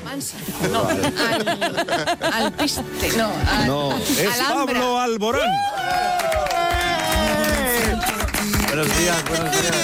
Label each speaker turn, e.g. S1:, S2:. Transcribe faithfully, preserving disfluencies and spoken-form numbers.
S1: Mansa. No, al, al piste. No, al,
S2: No, es
S1: Alhambra.
S2: Pablo Alborán.
S3: Buenos días, buenos días.